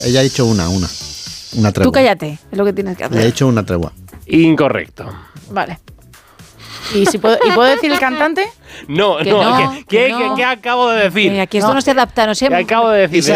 Ella ha dicho una tregua. Tú cállate, es lo que tienes que hacer. Ella ha dicho una tregua. Incorrecto. Vale. ¿Y puedo decir el cantante? No, Que no, ¿qué acabo de decir? Aquí esto no se adapta, no sé. ¿Qué acabo de decir?